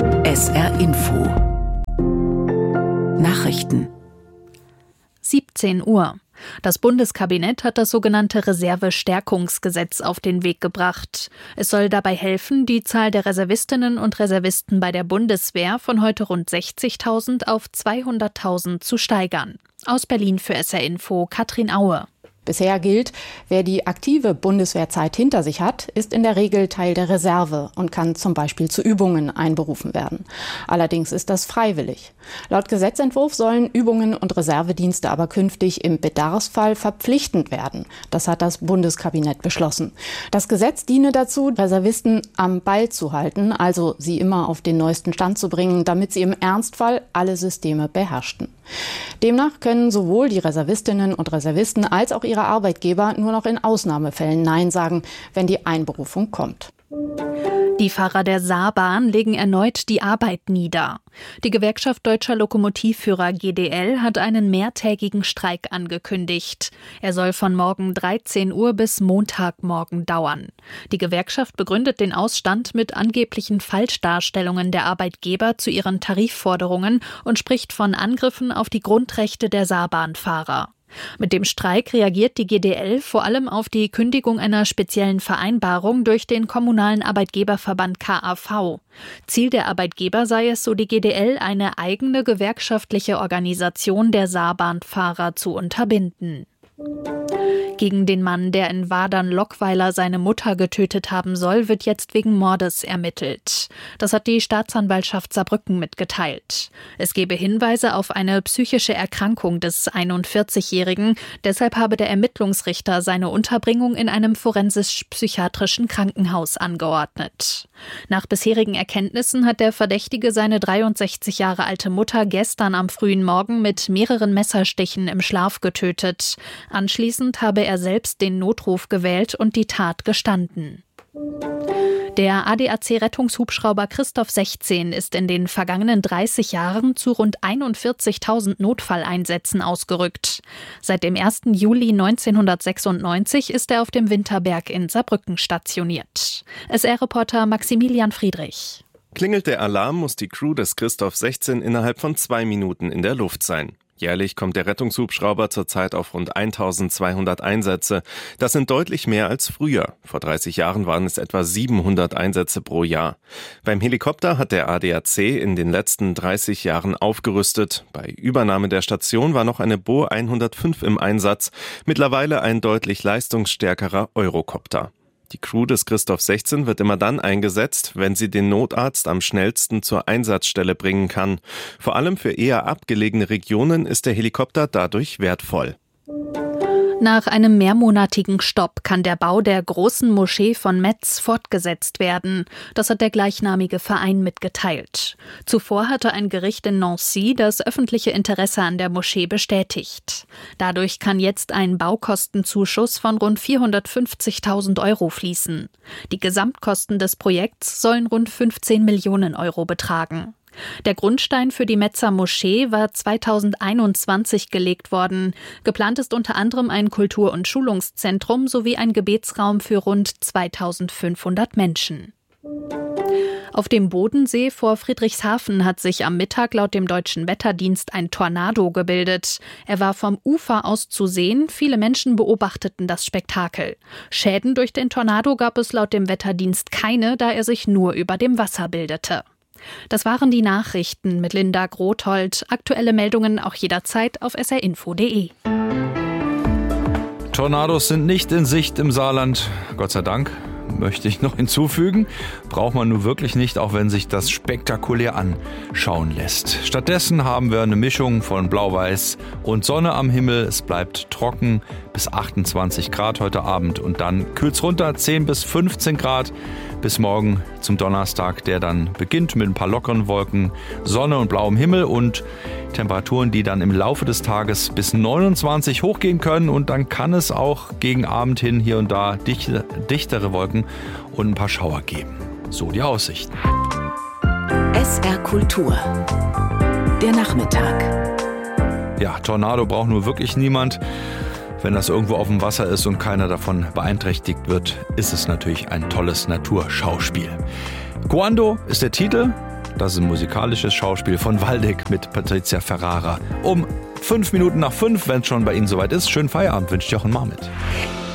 SR Info Nachrichten 17 Uhr. Das Bundeskabinett hat das sogenannte Reservestärkungsgesetz auf den Weg gebracht. Es soll dabei helfen, die Zahl der Reservistinnen und Reservisten bei der Bundeswehr von heute rund 60.000 auf 200.000 zu steigern. Aus Berlin für SR Info Katrin Aue. Bisher gilt, wer die aktive Bundeswehrzeit hinter sich hat, ist in der Regel Teil der Reserve und kann zum Beispiel zu Übungen einberufen werden. Allerdings ist das freiwillig. Laut Gesetzentwurf sollen Übungen und Reservedienste aber künftig im Bedarfsfall verpflichtend werden. Das hat das Bundeskabinett beschlossen. Das Gesetz diene dazu, Reservisten am Ball zu halten, also sie immer auf den neuesten Stand zu bringen, damit sie im Ernstfall alle Systeme beherrschten. Demnach können sowohl die Reservistinnen und Reservisten als auch ihre Arbeitgeber nur noch in Ausnahmefällen Nein sagen, wenn die Einberufung kommt. Die Fahrer der Saarbahn legen erneut die Arbeit nieder. Die Gewerkschaft Deutscher Lokomotivführer GDL hat einen mehrtägigen Streik angekündigt. Er soll von morgen 13 Uhr bis Montagmorgen dauern. Die Gewerkschaft begründet den Ausstand mit angeblichen Falschdarstellungen der Arbeitgeber zu ihren Tarifforderungen und spricht von Angriffen auf die Grundrechte der Saarbahnfahrer. Mit dem Streik reagiert die GDL vor allem auf die Kündigung einer speziellen Vereinbarung durch den kommunalen Arbeitgeberverband KAV. Ziel der Arbeitgeber sei es, so die GDL, eine eigene gewerkschaftliche Organisation der Saarbahnfahrer zu unterbinden. Gegen den Mann, der in Wadern-Lockweiler seine Mutter getötet haben soll, wird jetzt wegen Mordes ermittelt. Das hat die Staatsanwaltschaft Saarbrücken mitgeteilt. Es gebe Hinweise auf eine psychische Erkrankung des 41-Jährigen. Deshalb habe der Ermittlungsrichter seine Unterbringung in einem forensisch-psychiatrischen Krankenhaus angeordnet. Nach bisherigen Erkenntnissen hat der Verdächtige seine 63 Jahre alte Mutter gestern am frühen Morgen mit mehreren Messerstichen im Schlaf getötet. Anschließend habe er selbst den Notruf gewählt und die Tat gestanden. Der ADAC-Rettungshubschrauber Christoph 16 ist in den vergangenen 30 Jahren zu rund 41.000 Notfalleinsätzen ausgerückt. Seit dem 1. Juli 1996 ist er auf dem Winterberg in Saarbrücken stationiert. SR-Reporter Maximilian Friedrich. Klingelt der Alarm, muss die Crew des Christoph 16 innerhalb von 2 Minuten in der Luft sein. Jährlich kommt der Rettungshubschrauber zurzeit auf rund 1.200 Einsätze. Das sind deutlich mehr als früher. Vor 30 Jahren waren es etwa 700 Einsätze pro Jahr. Beim Helikopter hat der ADAC in den letzten 30 Jahren aufgerüstet. Bei Übernahme der Station war noch eine Boeing 105 im Einsatz, mittlerweile ein deutlich leistungsstärkerer Eurocopter. Die Crew des Christoph 16 wird immer dann eingesetzt, wenn sie den Notarzt am schnellsten zur Einsatzstelle bringen kann. Vor allem für eher abgelegene Regionen ist der Helikopter dadurch wertvoll. Nach einem mehrmonatigen Stopp kann der Bau der großen Moschee von Metz fortgesetzt werden. Das hat der gleichnamige Verein mitgeteilt. Zuvor hatte ein Gericht in Nancy das öffentliche Interesse an der Moschee bestätigt. Dadurch kann jetzt ein Baukostenzuschuss von rund 450.000 Euro fließen. Die Gesamtkosten des Projekts sollen rund 15 Millionen Euro betragen. Der Grundstein für die Metzer Moschee war 2021 gelegt worden. Geplant ist unter anderem ein Kultur- und Schulungszentrum sowie ein Gebetsraum für rund 2.500 Menschen. Auf dem Bodensee vor Friedrichshafen hat sich am Mittag laut dem Deutschen Wetterdienst ein Tornado gebildet. Er war vom Ufer aus zu sehen, viele Menschen beobachteten das Spektakel. Schäden durch den Tornado gab es laut dem Wetterdienst keine, da er sich nur über dem Wasser bildete. Das waren die Nachrichten mit Linda Grothold. Aktuelle Meldungen auch jederzeit auf srinfo.de. Tornados sind nicht in Sicht im Saarland. Gott sei Dank, möchte ich noch hinzufügen. Braucht man nun wirklich nicht, auch wenn sich das spektakulär anschauen lässt. Stattdessen haben wir eine Mischung von Blau-Weiß und Sonne am Himmel. Es bleibt trocken bis 28 Grad heute Abend und dann kühlt's runter 10 bis 15 Grad. Bis morgen zum Donnerstag, der dann beginnt mit ein paar lockeren Wolken, Sonne und blauem Himmel und Temperaturen, die dann im Laufe des Tages bis 29 hochgehen können. Und dann kann es auch gegen Abend hin hier und da dichtere Wolken und ein paar Schauer geben. So die Aussichten. SR Kultur. Der Nachmittag. Ja, Tornado braucht nur wirklich niemand. Wenn das irgendwo auf dem Wasser ist und keiner davon beeinträchtigt wird, ist es natürlich ein tolles Naturschauspiel. Guando ist der Titel. Das ist ein musikalisches Schauspiel von Waldeck mit Patricia Ferrara. Um 5 Minuten nach 5, wenn es schon bei Ihnen soweit ist. Schönen Feierabend wünscht Jochen Marmit.